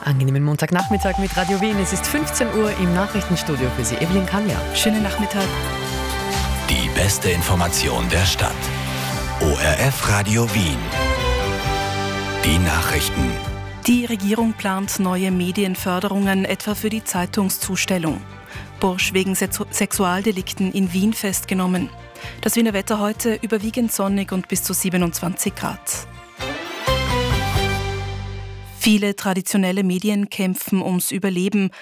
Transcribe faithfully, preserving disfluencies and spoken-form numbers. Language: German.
Angenehmen Montagnachmittag mit Radio Wien. Es ist fünfzehn Uhr im Nachrichtenstudio für Sie. Evelyn Kanja. Schönen Nachmittag. Die beste Information der Stadt. O R F Radio Wien. Die Nachrichten. Die Regierung plant neue Medienförderungen, etwa für die Zeitungszustellung. Bursch wegen Sexualdelikten in Wien festgenommen. Das Wiener Wetter heute überwiegend sonnig und bis zu siebenundzwanzig Grad. Viele traditionelle Medien kämpfen ums Überleben.